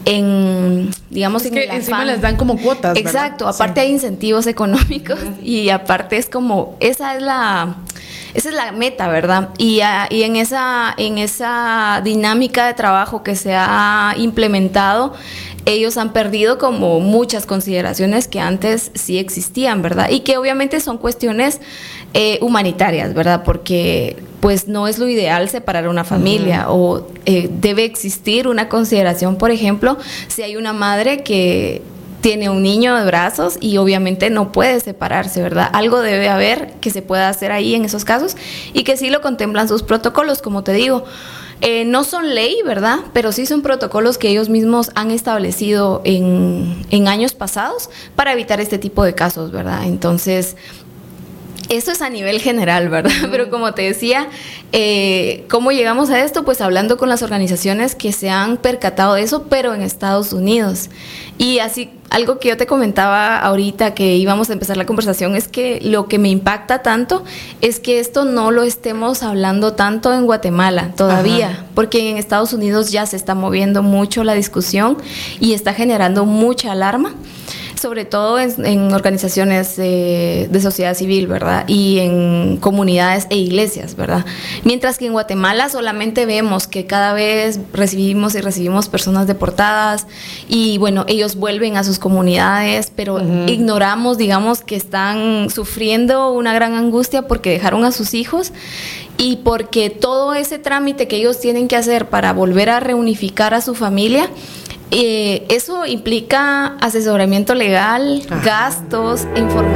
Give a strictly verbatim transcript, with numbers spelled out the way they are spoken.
en digamos, es en que el encima afán. les dan como cuotas, ¿verdad? Exacto, aparte Sí. hay incentivos económicos y aparte es como, esa es la... Esa es la meta, ¿verdad? Y, uh, y en, esa, en esa dinámica de trabajo que se ha implementado, ellos han perdido como muchas consideraciones que antes sí existían, ¿verdad? Y que obviamente son cuestiones eh, humanitarias, ¿verdad? Porque pues no es lo ideal separar una familia, uh-huh. o eh, debe existir una consideración, por ejemplo, si hay una madre que tiene un niño de brazos y obviamente no puede separarse, ¿verdad? Algo debe haber que se pueda hacer ahí en esos casos y que sí lo contemplan sus protocolos, como te digo. Eh, no son ley, ¿verdad? Pero sí son protocolos que ellos mismos han establecido en, en años pasados para evitar este tipo de casos, ¿verdad? Entonces... Esto es a nivel general, ¿verdad? Uh-huh. Pero como te decía, eh, ¿cómo llegamos a esto? Pues hablando con las organizaciones que se han percatado de eso, pero en Estados Unidos. Y así, algo que yo te comentaba ahorita que íbamos a empezar la conversación es que lo que me impacta tanto es que esto no lo estemos hablando tanto en Guatemala todavía, uh-huh. porque en Estados Unidos ya se está moviendo mucho la discusión y está generando mucha alarma, sobre todo en, en organizaciones eh, de sociedad civil, ¿verdad? Y en comunidades e iglesias, ¿verdad? Mientras que en Guatemala solamente vemos que cada vez recibimos y recibimos personas deportadas y, bueno, ellos vuelven a sus comunidades, pero uh-huh. ignoramos, digamos, que están sufriendo una gran angustia porque dejaron a sus hijos y porque todo ese trámite que ellos tienen que hacer para volver a reunificar a su familia, Eh, eso implica asesoramiento legal, ajá. gastos, información.